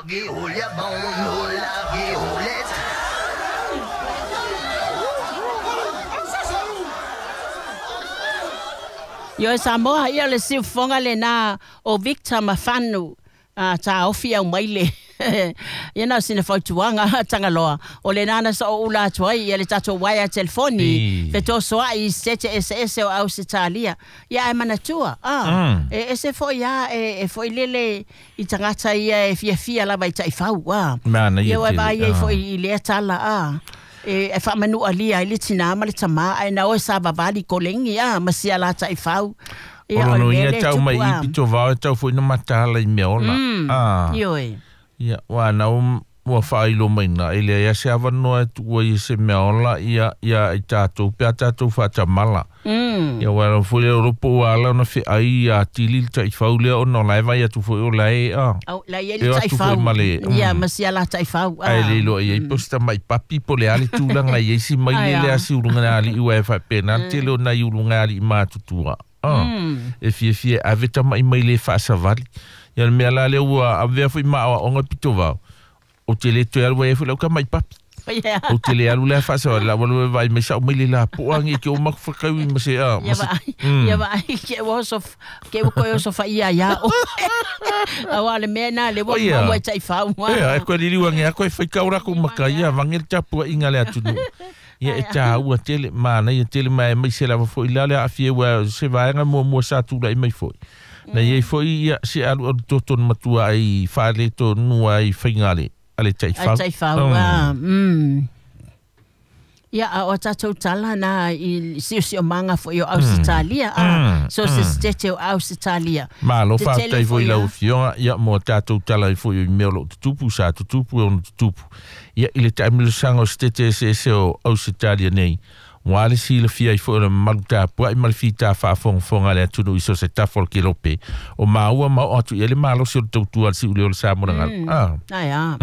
Yo Samoa ia le siufonga le na o Victor Mafanu ta ofia maile Ia sina fautuanga tangaloa o le nana sa o ula tuai ia le tato waia telefoni pe to soa I sete SS o Ausitalia ia e manatua e se foi ia e foi lele I tangata ia e fia la vai tai fau ia vai ia foi le tala e fa manu alia I le tina ma le tama ai na o sa vavali kolengi masia la tai fau ia o ia tau mai I pito va tau foi no matala I meola ioi ia wa na wa failo mai na ele ia se avanoa tu I se meola ia I tatou pe tatou fa tamala ia wa foi Europa ala na fe ai a tilil tai faule o no lai vai tu foi o lai la ia tai fau ia masia la tai fau ai le lo ia posta mai papi pole ali tu langa ia si mai le asi ulunga ali UEFA penalti lo na ulunga ali ma tutua e fie aveta mai le fa savali ia me ala le ua ave foi ma o nga pitova o tele to alwa e foi ka mai papi o tele alu le fa sa la wala vai me sa mai la po angi ke o mak fa ka wi me se ia va ke was of ke ko yo so fa ia awale mena le wo mo tai fa ia ko li wangi ko fa ka ora ko maka ia vangel tapu inga le atu ia ta ua tele mana ia tele mai se la foi la le afie wa se va nga mo sa tu la mai foi na ia foi ia se alu toton matua ai fale to nua ai fingale ale tai fa ia o tatou tala na I si o manga foi o Ausitalia so se stete o Ausitalia malo fa tai foi la ufio ia mo tatou tala foi me lo tupu sa tupu on tupu ia ile taimile sango stete se o Ausitalia nei wale si le fia I fo le maluta po I malfita fa fonga le tunu iso se tafol kilope o maua ma o tu ele malo si o tautua si ule o le sa mo